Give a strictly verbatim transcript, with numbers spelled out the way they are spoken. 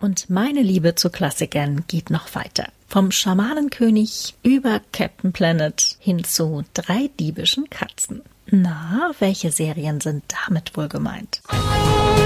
Und meine Liebe zu Klassikern geht noch weiter. Vom Schamanenkönig über Captain Planet hin zu drei diebischen Katzen. Na, welche Serien sind damit wohl gemeint?